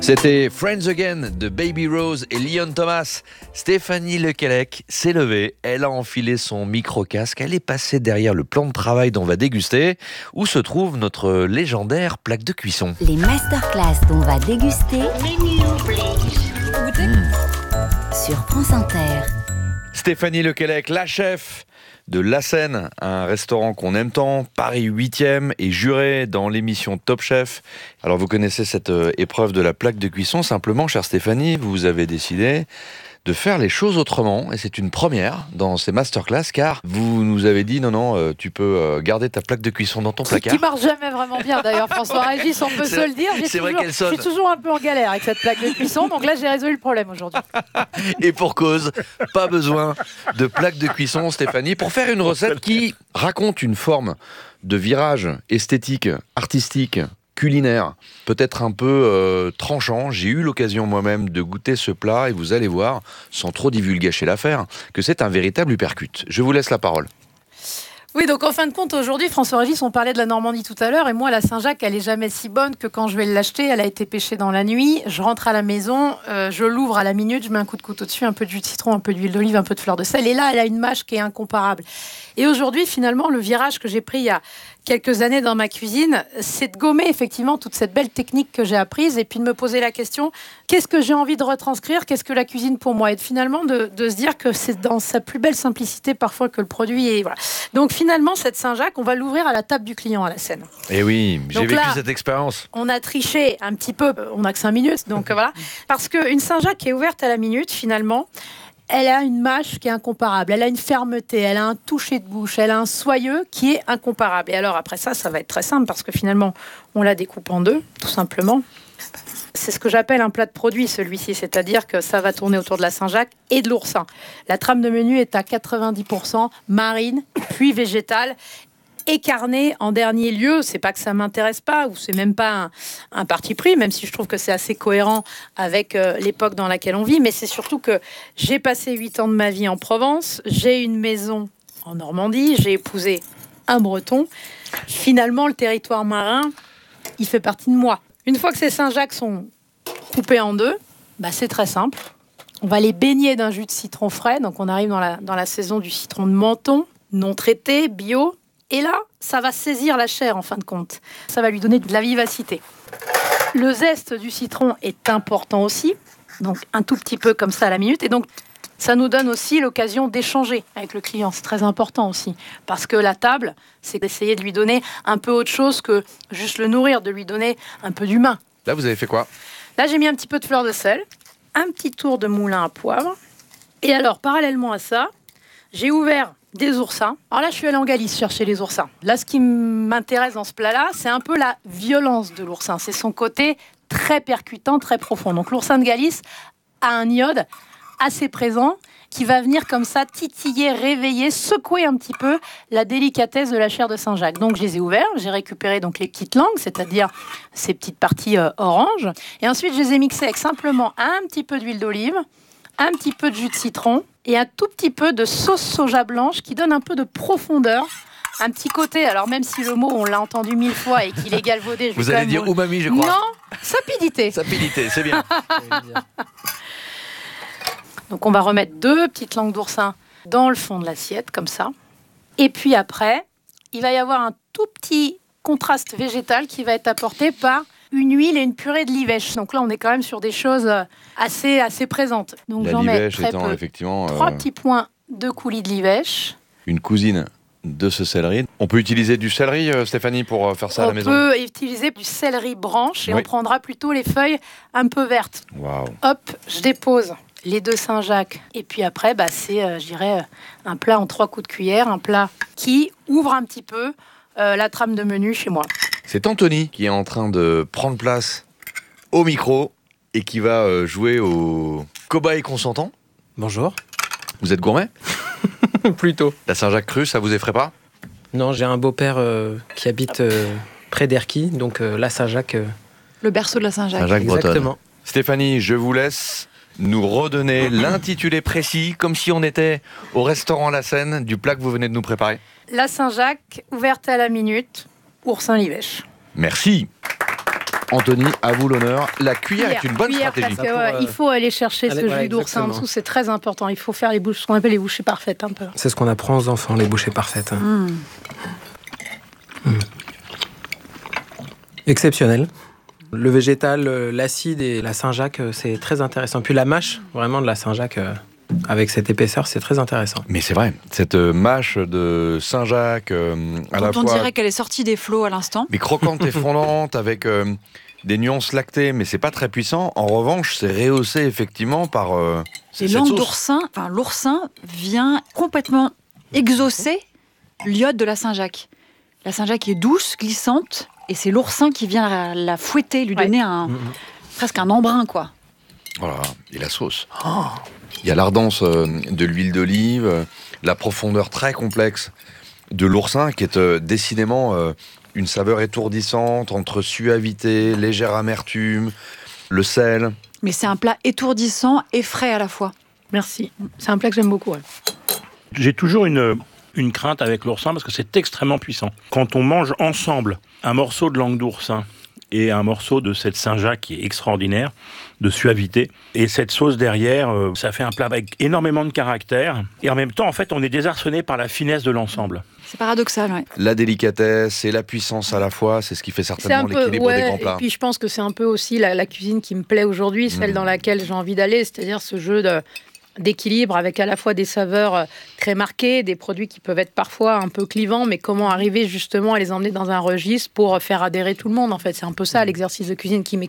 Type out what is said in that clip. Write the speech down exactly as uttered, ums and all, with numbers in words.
C'était Friends Again de Baby Rose et Leon Thomas. Stéphanie Lequelec s'est levée, elle a enfilé son micro-casque, elle est passée derrière le plan de travail dont on va déguster, où se trouve notre légendaire plaque de cuisson. Les masterclass dont on va déguster mmh. sur France Inter. Stéphanie Lequelec, la chef de La Seine, un restaurant qu'on aime tant, Paris huitième, et juré dans l'émission Top Chef. Alors vous connaissez cette euh, épreuve de la plaque de cuisson, simplement, chère Stéphanie, vous avez décidé de faire les choses autrement, et c'est une première dans ces masterclass, car vous nous avez dit non, non, euh, tu peux euh, garder ta plaque de cuisson dans ton placard. Qui marche jamais vraiment bien d'ailleurs, François Régis, on peut se le dire. J'ai c'est toujours, vrai qu'elle sonne. Je suis toujours un peu en galère avec cette plaque de cuisson, donc là j'ai résolu le problème aujourd'hui. Et pour cause, pas besoin de plaque de cuisson, Stéphanie, pour faire une recette qui raconte une forme de virage esthétique, artistique, culinaire, peut-être un peu euh, tranchant. J'ai eu l'occasion moi-même de goûter ce plat et vous allez voir, sans trop divulgacher l'affaire, que c'est un véritable uppercut. Je vous laisse la parole. Oui, donc en fin de compte, aujourd'hui, François Régis, on parlait de la Normandie tout à l'heure, et moi, la Saint-Jacques, elle est jamais si bonne que quand je vais l'acheter, elle a été pêchée dans la nuit, je rentre à la maison, euh, je l'ouvre à la minute, je mets un coup de couteau dessus, un peu de jus de citron, un peu d'huile d'olive, un peu de fleur de sel, et là, elle a une mâche qui est incomparable. Et aujourd'hui, finalement, le virage que j'ai pris il y a quelques années dans ma cuisine, c'est de gommer effectivement toute cette belle technique que j'ai apprise, et puis de me poser la question, qu'est-ce que j'ai envie de retranscrire, qu'est-ce que la cuisine pour moi, et de, finalement de, de se dire que c'est dans sa plus belle simplicité parfois que le produit est... Voilà. Donc finalement, cette Saint-Jacques, on va l'ouvrir à la table du client à la Seine. Et oui, j'ai donc vécu là, cette expérience. On a triché un petit peu, on n'a que cinq minutes, donc voilà. Parce qu'une Saint-Jacques qui est ouverte à la minute, finalement, elle a une mâche qui est incomparable, elle a une fermeté, elle a un toucher de bouche, elle a un soyeux qui est incomparable. Et alors après ça, ça va être très simple parce que finalement, on la découpe en deux, tout simplement. C'est ce que j'appelle un plat de produit, celui-ci, c'est-à-dire que ça va tourner autour de la Saint-Jacques et de l'oursin. La trame de menu est à quatre-vingt-dix pour cent marine, puis végétale. Et carné en dernier lieu, c'est pas que ça m'intéresse pas, ou c'est même pas un, un parti pris, même si je trouve que c'est assez cohérent avec euh, l'époque dans laquelle on vit, mais c'est surtout que j'ai passé huit ans de ma vie en Provence, j'ai une maison en Normandie, j'ai épousé un Breton. Finalement, le territoire marin, il fait partie de moi. Une fois que ces Saint-Jacques sont coupés en deux, bah c'est très simple. On va les baigner d'un jus de citron frais, donc on arrive dans la, dans la saison du citron de Menton, non traité, bio. Et là, ça va saisir la chair en fin de compte. Ça va lui donner de la vivacité. Le zeste du citron est important aussi, donc un tout petit peu comme ça à la minute. Et donc, ça nous donne aussi l'occasion d'échanger avec le client. C'est très important aussi, parce que la table, c'est d'essayer de lui donner un peu autre chose que juste le nourrir, de lui donner un peu d'humain. Là, vous avez fait quoi ? Là, j'ai mis un petit peu de fleur de sel, un petit tour de moulin à poivre. Et alors, parallèlement à ça, j'ai ouvert des oursins. Alors là, je suis allée en Galice chercher les oursins. Là, ce qui m'intéresse dans ce plat-là, c'est un peu la violence de l'oursin. C'est son côté très percutant, très profond. Donc l'oursin de Galice a un iode assez présent qui va venir comme ça titiller, réveiller, secouer un petit peu la délicatesse de la chair de Saint-Jacques. Donc je les ai ouverts, j'ai récupéré donc les petites langues, c'est-à-dire ces petites parties euh, orange. Et ensuite, je les ai mixées avec simplement un petit peu d'huile d'olive, un petit peu de jus de citron et un tout petit peu de sauce soja blanche qui donne un peu de profondeur, un petit côté, alors même si le mot on l'a entendu mille fois et qu'il est galvaudé, je vous allez dire vous... umami, je crois. Non, sapidité. Sapidité, c'est bien. Donc on va remettre deux petites langues d'oursin dans le fond de l'assiette, comme ça. Et puis après, il va y avoir un tout petit contraste végétal qui va être apporté par une huile et une purée de livèche. Donc là, on est quand même sur des choses assez, assez présentes. Donc la j'en mets livèche très étant peu. effectivement... Trois euh, petits points de coulis de livèche. Une cousine de ce céleri. On peut utiliser du céleri, euh, Stéphanie, pour euh, faire ça on à la maison ? On peut utiliser du céleri branche et oui. On prendra plutôt les feuilles un peu vertes. Waouh. Hop, je dépose les deux Saint-Jacques. Et puis après, bah, c'est, euh, je dirais, un plat en trois coups de cuillère, un plat qui ouvre un petit peu euh, la trame de menu chez moi. C'est Anthony qui est en train de prendre place au micro et qui va euh, jouer au cobaye consentant. Bonjour. Vous êtes gourmet ? Plutôt. La Saint-Jacques crue, ça vous effraie pas ? Non, j'ai un beau-père euh, qui habite euh, près d'Erquy, donc euh, la Saint-Jacques. Euh... Le berceau de la Saint-Jacques. Saint-Jacques bretonne. Exactement. Stéphanie, je vous laisse nous redonner l'intitulé précis, comme si on était au restaurant La Seine, du plat que vous venez de nous préparer. La Saint-Jacques, ouverte à la minute, oursin livèche. Merci. Anthony, à vous l'honneur. La cuillère est une bonne cuillère, stratégie. Parce que, Pour, ouais, euh, il faut aller chercher ce allez, jus ouais, d'oursin en exactement. dessous, c'est très important. Il faut faire les bouches, ce qu'on appelle les bouchées parfaites un peu. C'est ce qu'on apprend aux enfants, les bouchées parfaites. Mmh. Mmh. Exceptionnel. Le végétal, euh, l'acide et la Saint-Jacques, euh, c'est très intéressant. Puis la mâche, vraiment de la Saint-Jacques, euh, avec cette épaisseur, c'est très intéressant. Mais c'est vrai, cette euh, mâche de Saint-Jacques, euh, à Dont la on fois dirait qu'elle est sortie des flots à l'instant. mais croquante et fondante, avec euh, des nuances lactées, mais c'est pas très puissant. En revanche, c'est rehaussé effectivement par euh, Et cette langue sauce. d'oursin, enfin l'oursin vient complètement exaucer l'iode de la Saint-Jacques. La Saint-Jacques est douce, glissante, et c'est l'oursin qui vient la, la fouetter, lui Ouais. donner un, Mmh. presque un embrun, quoi. Voilà, et la sauce. Il y a l'ardence euh, de l'huile d'olive, euh, la profondeur très complexe de l'oursin, qui est euh, décidément euh, une saveur étourdissante entre suavité, légère amertume, le sel. Mais c'est un plat étourdissant et frais à la fois. Merci. C'est un plat que j'aime beaucoup. Ouais. J'ai toujours une, une crainte avec l'oursin parce que c'est extrêmement puissant. Quand on mange ensemble un morceau de langue d'oursin et un morceau de cette Saint-Jacques qui est extraordinaire, de suavité, et cette sauce derrière, euh, ça fait un plat avec énormément de caractère. Et en même temps, en fait, on est désarçonné par la finesse de l'ensemble. C'est paradoxal, ouais. La délicatesse et la puissance à la fois, c'est ce qui fait C'est un certainement peu, l'équilibre des ouais, grands et plats. puis je pense que c'est un peu aussi la, la cuisine qui me plaît aujourd'hui, celle Mmh. dans laquelle j'ai envie d'aller, c'est-à-dire ce jeu de, d'équilibre avec à la fois des saveurs euh, très marquées, des produits qui peuvent être parfois un peu clivants, mais comment arriver justement à les emmener dans un registre pour faire adhérer tout le monde. En fait, c'est un peu ça l'exercice de cuisine qui m'excite.